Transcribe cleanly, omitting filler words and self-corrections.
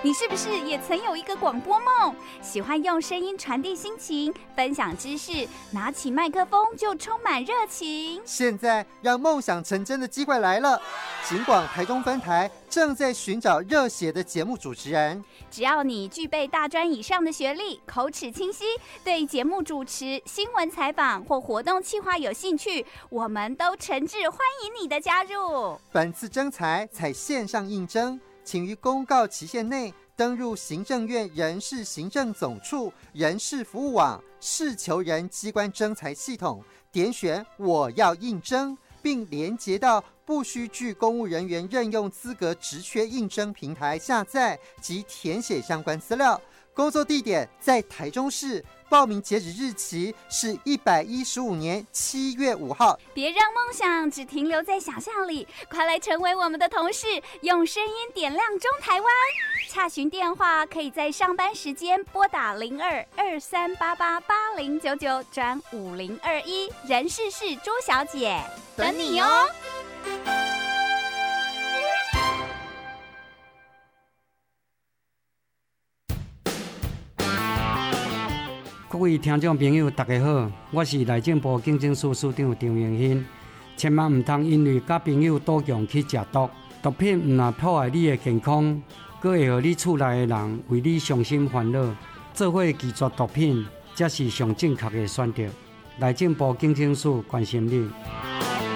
你是不是也曾有一个广播梦？喜欢用声音传递心情，分享知识，拿起麦克风就充满热情。 现在让梦想成真的机会来了，警广台中分台正在寻找热血的节目主持人。 只要你具备大专以上的学历，口齿清晰，对节目主持、新闻采访或活动企划有兴趣，我们都诚挚欢迎你的加入。 本次征才采线上应征，请于公告期限内登入行政院人事行政总处人事服务网事求人机关征才系统，点选我要应征，并连结到不需具公务人员任用资格职缺应征平台下载及填写相关资料。工作地点在台中市，报名截止日期是115年7月5号。 别让梦想只停留在想象里，快来成为我们的同事，用声音点亮中台湾。洽询电话可以在上班时间拨打02-2388-8099转5021，人事是朱小姐，等你哦。 各位听众朋友大家好，我是内政部警政署署长张永新。千万唔通因为甲朋友赌强去食毒，毒品唔但破坏你的健康，佫会互你厝内的人为你伤心烦恼。做伙拒绝毒品，才是上正确的选择。内政部警政署关心你。